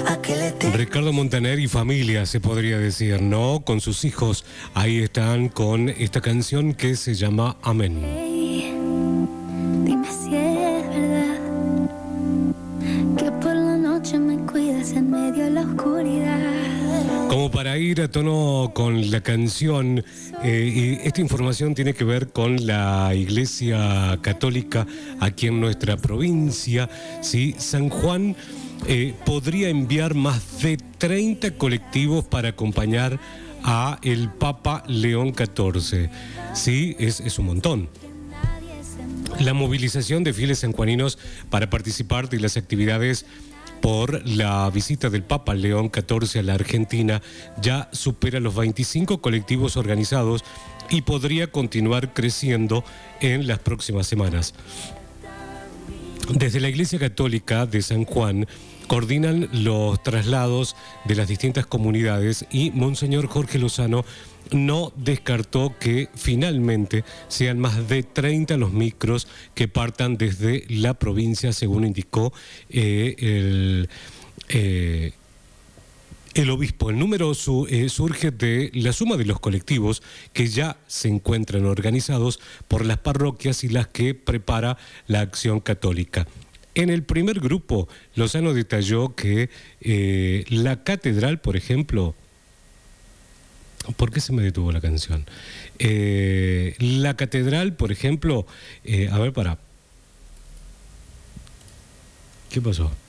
Ricardo Montaner y familia, se podría decir, ¿no? Con sus hijos, ahí están con esta canción que se llama Amén. Hey, dime si es verdad que por la noche me cuidas en medio de la oscuridad. Como para ir a tono con la canción, y esta información tiene que ver con la Iglesia Católica aquí en nuestra provincia, ¿sí? San Juan podría enviar más de 30 colectivos para acompañar a el Papa León XIV. Sí, es un montón. La movilización de fieles sanjuaninos para participar de las actividades por la visita del Papa León XIV a la Argentina ya supera los 25 colectivos organizados y podría continuar creciendo en las próximas semanas. Desde la Iglesia Católica de San Juan coordinan los traslados de las distintas comunidades y Monseñor Jorge Lozano no descartó que finalmente sean más de 30 los micros que partan desde la provincia, según indicó el obispo. El número surge de la suma de los colectivos que ya se encuentran organizados por las parroquias y las que prepara la Acción Católica. En el primer grupo, Lozano detalló que la catedral, por ejemplo... ¿Por qué se me detuvo la canción? La catedral, por ejemplo... a ver, para... ¿Qué pasó?